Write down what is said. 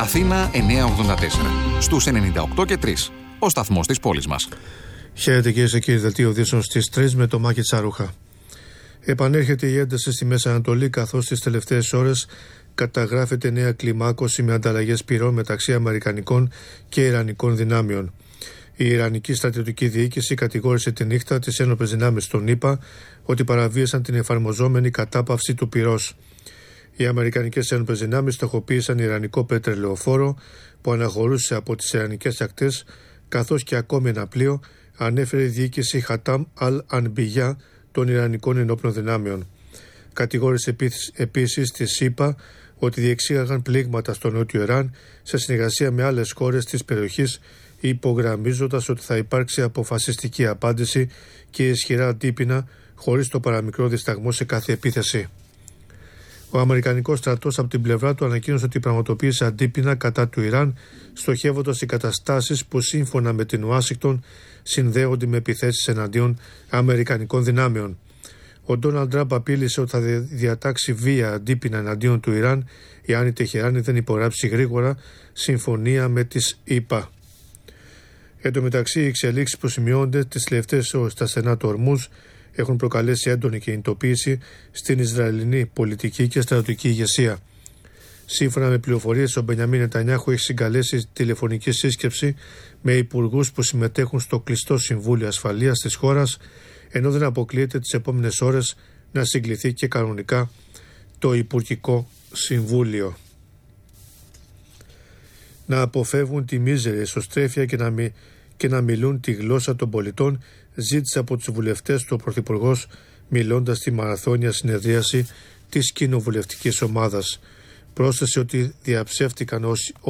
Αθήνα 984. Στους 98 και 3. Ο σταθμός της πόλης μας. Χαίρετε κυρίες και κύριοι, δελτίο ειδήσεων στις 3 με το Μάκη Τσαρούχα. Επανέρχεται η ένταση στη Μέση Ανατολή, καθώς τις τελευταίες ώρες καταγράφεται νέα κλιμάκωση με ανταλλαγές πυρών μεταξύ αμερικανικών και ιρανικών δυνάμεων. Η Ιρανική στρατιωτική διοίκηση κατηγόρησε τη νύχτα τις ένοπλες δυνάμεις των ΗΠΑ ότι παραβίασαν την εφαρμοζόμενη κατάπαυση του πυρός. Οι αμερικανικές ένοπλες δυνάμεις στοχοποίησαν ιρανικό πετρελαιοφόρο που αναχωρούσε από τις ιρανικές ακτές, καθώς και ακόμη ένα πλοίο, ανέφερε η διοίκηση Χατάμ Αλ-Ανμπιγιά των Ιρανικών ενόπλων δυνάμεων. Κατηγόρησε επίσης τη ΣΥΠΑ ότι διεξήγαγαν πλήγματα στο νότιο Ιράν σε συνεργασία με άλλες χώρες της περιοχής, υπογραμμίζοντας ότι θα υπάρξει αποφασιστική απάντηση και ισχυρά αντίπεινα χωρίς το παραμικρό δισταγμό σε κάθε επίθεση. Ο Αμερικανικός στρατός από την πλευρά του ανακοίνωσε ότι πραγματοποίησε αντίπεινα κατά του Ιράν, στοχεύοντας οι καταστάσεις που σύμφωνα με την Ουάσιγκτον συνδέονται με επιθέσεις εναντίον αμερικανικών δυνάμεων. Ο Ντόναλντ Τραμπ απείλησε ότι θα διατάξει βία αντίπεινα εναντίον του Ιράν εάν η Τεχεράνη δεν υπογράψει γρήγορα συμφωνία με τις ΗΠΑ. Εν τω μεταξύ, οι εξελίξεις που σημειώνονται τις τελευταίες ώρες στα στενά του Ορμούζ έχουν προκαλέσει έντονη κινητοποίηση στην Ισραηλινή πολιτική και στρατιωτική ηγεσία. Σύμφωνα με πληροφορίες, ο Μπενιαμίν Νετανιάχου έχει συγκαλέσει τηλεφωνική σύσκεψη με υπουργούς που συμμετέχουν στο κλειστό Συμβούλιο Ασφαλείας της χώρας, ενώ δεν αποκλείεται τις επόμενες ώρες να συγκληθεί και κανονικά το Υπουργικό Συμβούλιο. Να αποφεύγουν τη μίζερη εσωστρέφεια και να μιλούν τη γλώσσα των πολιτών, ζήτησε από τους βουλευτές του ο Πρωθυπουργός, μιλώντας στη μαραθώνια συνεδρίαση της κοινοβουλευτικής ομάδας. Πρόσθεσε ότι διαψεύτηκαν